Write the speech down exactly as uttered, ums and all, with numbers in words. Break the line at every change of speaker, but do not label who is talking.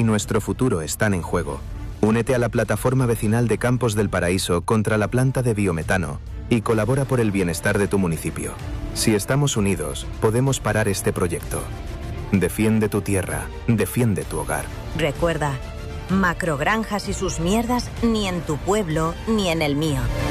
nuestro futuro están en juego. Únete a la plataforma vecinal de Campos del Paraíso contra la planta de biometano y colabora por el bienestar de tu municipio. Si estamos unidos, podemos parar este proyecto. Defiende tu tierra, defiende tu hogar.
Recuerda, macrogranjas y sus mierdas ni en tu pueblo ni en el mío.